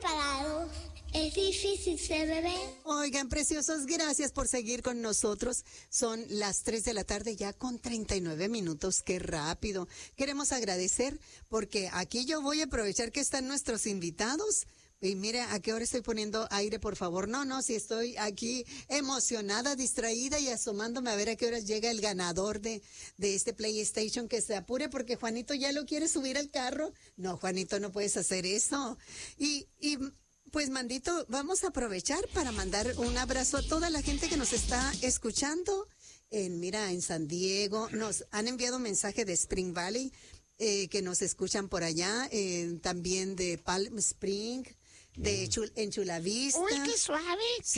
preparado. Es difícil ser bebé. Oigan, preciosos, gracias por seguir con nosotros. Son las 3 de la tarde ya con 39 minutos. Qué rápido. Queremos agradecer porque aquí yo voy a aprovechar que están nuestros invitados. Y mira, ¿a qué hora estoy poniendo aire, por favor? No, si estoy aquí emocionada, distraída y asomándome a ver a qué horas llega el ganador de este PlayStation, que se apure porque Juanito ya lo quiere subir al carro. No, Juanito, no puedes hacer eso. Y pues, Mandito, vamos a aprovechar para mandar un abrazo a toda la gente que nos está escuchando. En San Diego, nos han enviado un mensaje de Spring Valley, que nos escuchan por allá, también de Palm Spring, en Chula Vista. Uy, qué suave.